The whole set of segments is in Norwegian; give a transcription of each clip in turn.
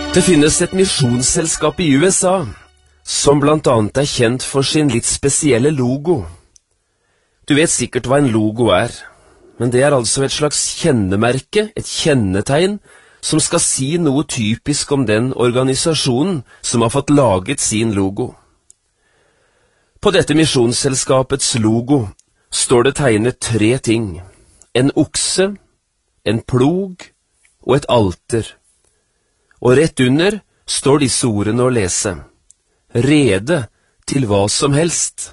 Det finnes et misjonsselskap i USA, som blant annet er kjent for sin litt spesielle logo. Du vet sikkert hva en logo er, men det er altså et slags kjennemerke, et kjennetegn, som skal si noe typisk om den organisasjonen som har fått laget sin logo. På dette misjonsselskapets logo står det tegnet 3 ting: en okse, en plog og et alter. Og rett under står disse ordene å lese: rede til hva som helst.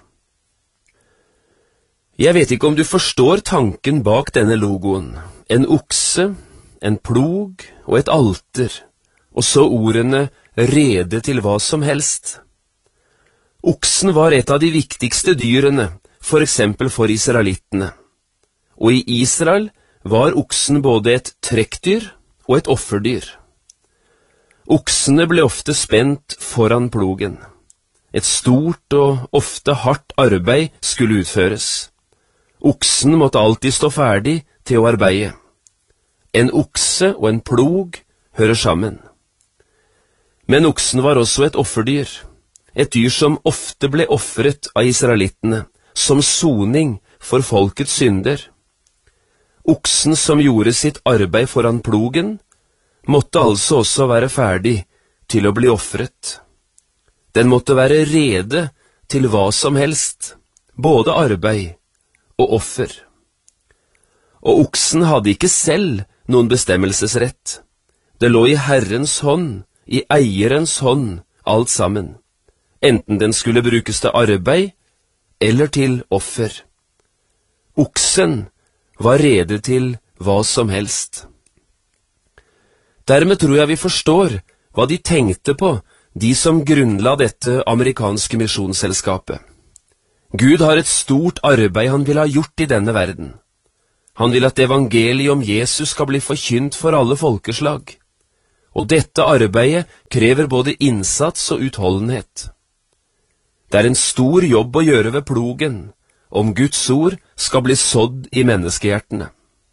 Jeg vet ikke om du forstår tanken bak denne logoen. En okse, en plog og et alter, og så ordene rede til hva som helst. Oksen var et av de viktigste dyrene, for eksempel for israelittene. Og i Israel var oksen både et trekkdyr og et offerdyr. Oksene ble ofte spent foran plogen. Et stort og ofte hardt arbeid skulle utføres. Oksen måtte alltid stå ferdig til å arbeide. En okse og en plog hører sammen. Men oksen var også et offerdyr, et dyr som ofte ble offret av israelittene, som soning for folkets synder. Oksen som gjorde sitt arbeid foran plogen, måtte altså også være ferdig til å bli offret. Den måtte være rede til hva som helst, både arbeid og offer. Og oksen hadde ikke selv noen bestemmelsesrett. Det lå i Herrens hånd, i eierens hånd, alt sammen, enten den skulle brukes til arbeid eller til offer. Oksen var rede til hva som helst. Dermed tror jeg vi forstår hva de tenkte på, de som grunnla dette amerikanske misjonsselskapet. Gud har et stort arbeid han vil ha gjort i denne verden. Han vil at evangeliet om Jesus skal bli forkynt for alle folkeslag. Og dette arbeidet krever både innsats og utholdenhet. Det er en stor jobb å gjøre ved plogen, om Guds ord skal bli sådd i menneskehjertene.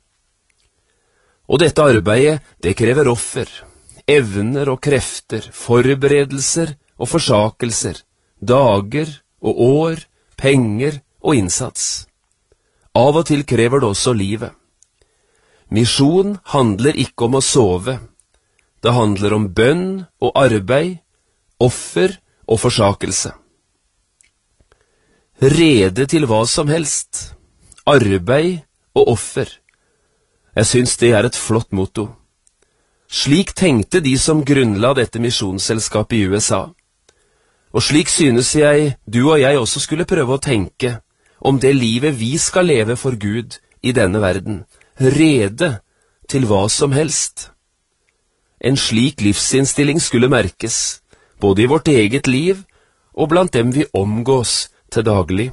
Og dette arbeidet, det krever offer, evner og krefter, forberedelser og forsakelser, dager og år, penger og innsats. Av og til krever det også livet. Misjon handler ikke om å sove. Det handler om bønn og arbeid, offer og forsakelse. Rede til hva som helst, arbeid og offer. Jeg synes det er et flott motto. Slik tenkte de som grunnla dette misjonsselskapet i USA. Og slik synes jeg du og jeg også skulle prøve å tenke om det livet vi skal leve for Gud i denne verden, rede til hva som helst. En slik livsinnstilling skulle merkes, både i vårt eget liv og blant dem vi omgås til daglig.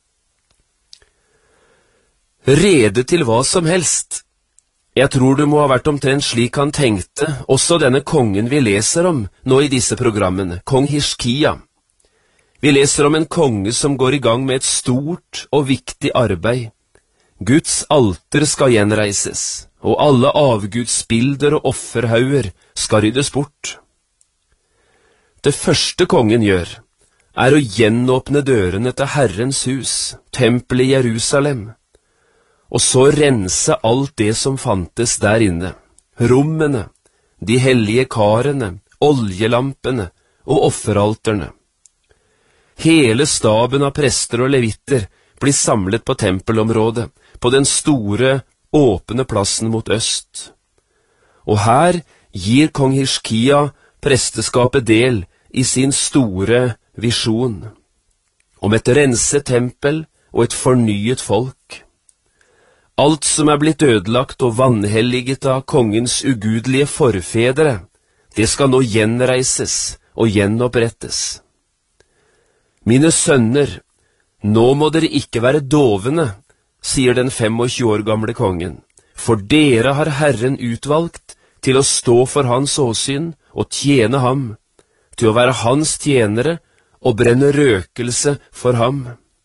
Rede til hva som helst. Jeg tror det må ha vært omtrent slik han tenkte, også denne kongen vi leser om nå i disse programmene, kong Hiskia. Vi leser om en konge som går i gang med et stort og viktig arbeid. Guds alter skal gjenreises, og alle avgudsbilder og offerhauger skal ryddes bort. Det første kongen gjør, er å gjenåpne dørene til Herrens hus, tempelet i Jerusalem, og så rense alt det som fantes der inne, rommene, de hellige karene, oljelampene og offeralterne. Hele staben av prester og levitter blir samlet på tempelområdet, på den store, åpne plassen mot øst. Og her gir kong Hiskia presteskapet del i sin store visjon, om et renset tempel og et fornyet folk. Alt som er blitt ødelagt og vanhelliget av kongens ugudelige forfedre, det skal nå gjenreises og gjenopprettes. Mine sønner, nå må dere ikke være dovne, sier den 25 år gamle kongen, for dere har Herren utvalgt til å stå for hans åsyn og tjene ham, til å være hans tjenere og brenne røkelse for ham.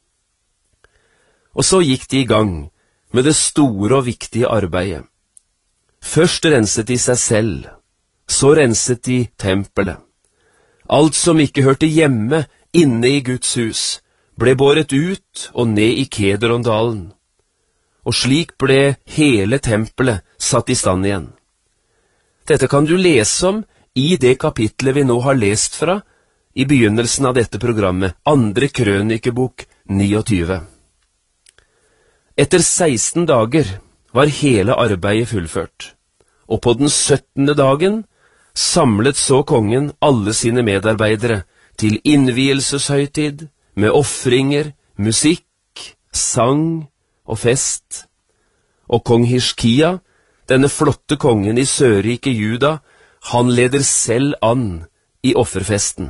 Og så gikk de i gang med det store og viktige arbeidet. Først renset de seg selv, Så renset de tempelet. Alt som ikke hørte hjemme inne i Guds hus, ble båret ut og ned i Kedrondalen. Og slik ble hele tempelet satt i stand igjen. Dette kan du lese om i det kapitlet vi nå har lest fra, i begynnelsen av dette programmet, 2. Krønikebok 29. Etter 16 dager var hele arbeidet fullført, og på den 17. dagen samlet så kongen alle sine medarbeidere til innvielseshøytid med offringer, musikk, sang og fest. Og kong Hiskia, denne flotte kongen i Sørriket Juda, han leder selv an i offerfesten.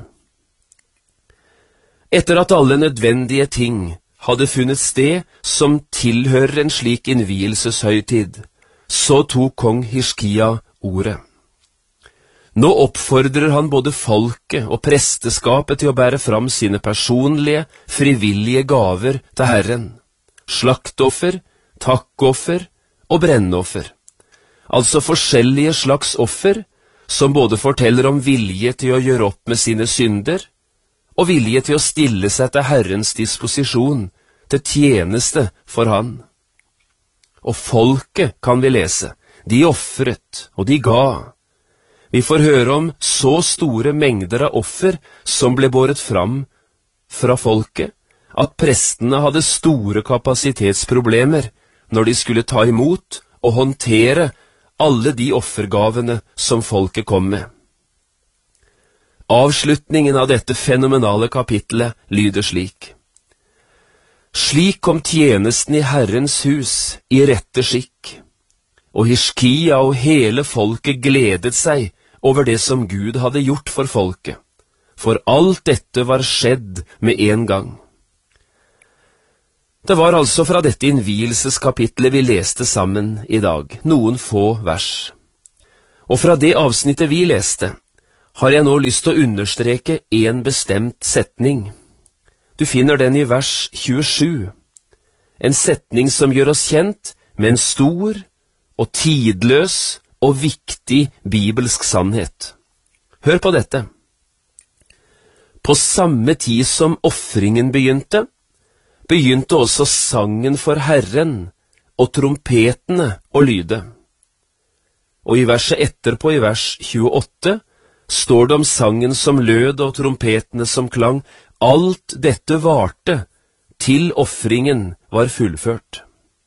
Etter at alle nødvendige ting hadde funnet sted som tilhører en slik innvielseshøytid, så tok kong Hiskia ordet. Nå oppfordrer han både folket og presteskapet til å bære fram sine personlige, frivillige gaver til Herren, slaktoffer, takkoffer og brennoffer, altså forskjellige slags offer som både forteller om vilje til å gjøre opp med sine synder, og vilje til å stille seg til Herrens disposisjon, til tjeneste for Han. Og folket, kan vi lese, de offret og de ga. Vi får høre om så store mengder av offer som ble båret fram fra folket, at prestene hadde store kapasitetsproblemer når de skulle ta imot og håndtere alle de offergavene som folket kom med. Avslutningen av dette fenomenale kapitlet lyder slik: Slik kom tjenesten i Herrens hus i rette skikk, og Hiskia og hele folket gledet seg over det som Gud hadde gjort for folket, for alt dette var skjedd med en gang. Det var altså fra dette innvielseskapitlet vi leste sammen i dag, noen få vers. Og fra det avsnittet vi leste, har jeg nå lyst til å understreke en bestemt setning. Du finner den i vers 27, en setning som gjør oss kjent med en stor og tidløs og viktig bibelsk sannhet. Hør på dette. På samme tid som offringen begynte også sangen for Herren og trompetene å lyde. Og i verset etterpå, i vers 28, står det om sangen som lød og trompetene som klang. Alt dette varte til offringen var fullført.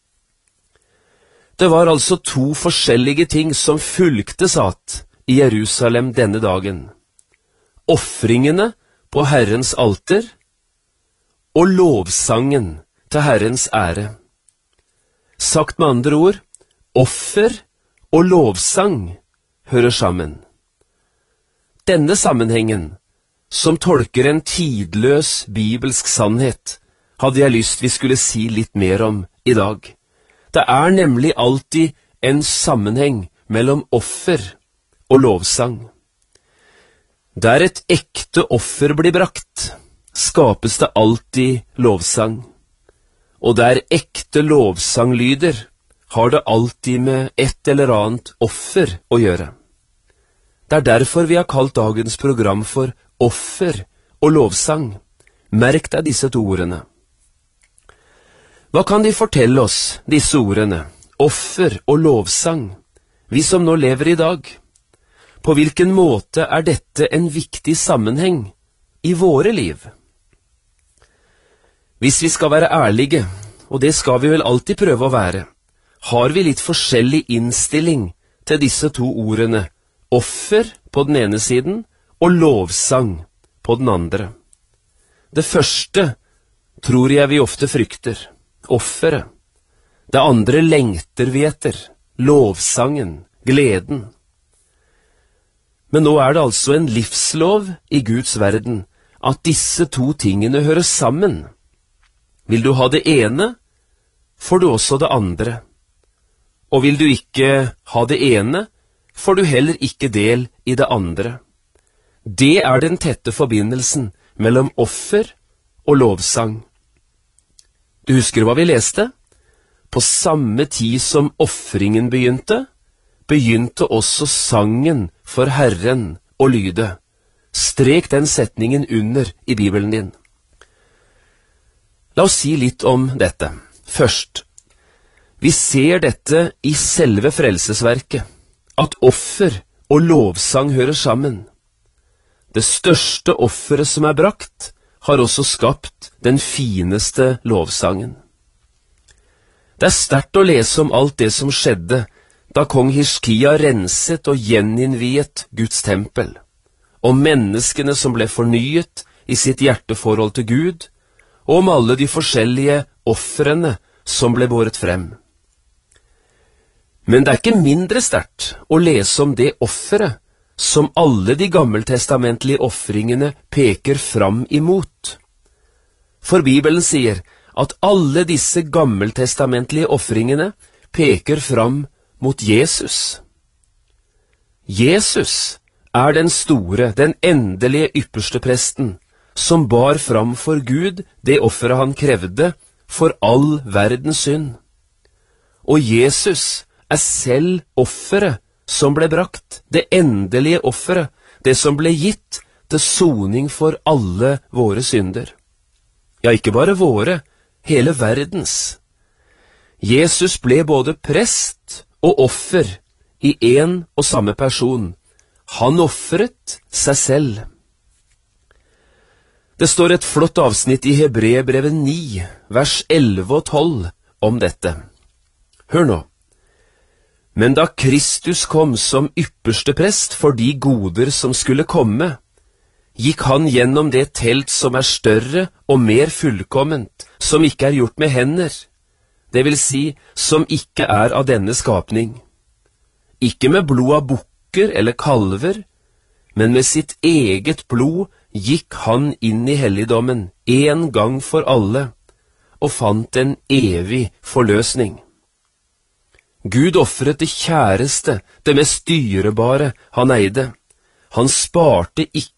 Det var altså to forskjellige ting som fulgtes at i Jerusalem denne dagen. Offringene på Herrens alter og lovsangen til Herrens ære. Sagt med andre ord, offer og lovsang hører sammen. Denne sammenhengen, som tolker en tidløs bibelsk sannhet, hadde jeg lyst vi skulle si litt mer om i dag. Det er nemlig alltid en sammenheng mellom offer og lovsang. Der et ekte offer blir brakt, skapes det alltid lovsang. Og der ekte lovsang lyder, har det alltid med et eller annet offer å gjøre. Det er derfor vi har kalt dagens program for offer og lovsang. Merk deg disse to ordene. Hva kan de fortelle oss, disse ordene, offer og lovsang, vi som nå lever i dag? På hvilken måte er dette en viktig sammenheng i våre liv? Hvis vi skal være ærlige, og det skal vi vel alltid prøve å være, har vi litt forskjellig innstilling til disse to ordene, offer på den ene siden og lovsang på den andre. Det første tror jeg vi ofte frykter, offeret. Det andre lengter vi etter, lovsangen, gleden. Men nå er det altså en livslov i Guds verden at disse to tingene hører sammen. Vil du ha det ene, får du også det andre. Og vil du ikke ha det ene, får du heller ikke del i det andre. Det er den tette forbindelsen mellom offer og lovsang. Du husker hva vi leste? På samme tid som offringen begynte begynte også sangen for Herren å lyde. Strek den setningen under i Bibelen din. La oss si litt om dette. Først, vi ser dette i selve frelsesverket, at offer og lovsang hører sammen. Det største offeret som er brakt, har også skapt den fineste lovsangen. Det er sterkt å lese om alt det som skjedde da kong Hiskia renset og gjeninnviet Guds tempel, om menneskene som ble fornyet i sitt hjerteforhold til Gud, og om alle de forskjellige offerene som ble båret frem. Men det er ikke mindre sterkt å lese om det offeret som alle de gammeltestamentlige ofringene peker fram imot. For Bibelen sier at alle disse gammeltestamentlige ofringene peker fram mot Jesus. Jesus er den store, den endelige ypperste presten, som bar fram for Gud det offeret han krevde for all verdens synd. Og Jesus er selv offeret som ble brakt, det endelige offeret, det som ble gitt til soning for alle våre synder. Ja, ikke bare våre, hele verdens. Jesus ble både prest og offer i en og samme person. Han offret seg selv. Det står et flott avsnitt i Hebreerbrevet 9, vers 11 og 12 om dette. Hør nå. Men da Kristus kom som ypperste prest for de goder som skulle komme, gikk han gjennom det telt som er større og mer fullkomment, som ikke er gjort med hender, det vil si, som ikke er av denne skapning. Ikke med blod av bukker eller kalver, men med sitt eget blod gikk han inn i helligdommen en gang for alle, og fant en evig forløsning. Gud offret det kjæreste, det mest dyrebare han eide. Han sparte ikke